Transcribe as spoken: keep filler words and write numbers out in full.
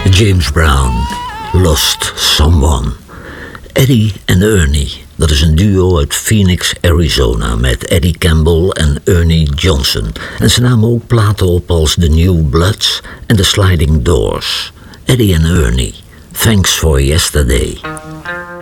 James Brown, Lost Someone. Eddie en Ernie, dat is een duo uit Phoenix, Arizona, met Eddie Campbell en Ernie Johnson. En ze namen ook platen op als The New Bloods en The Sliding Doors. Eddie en Ernie, Thanks for Yesterday.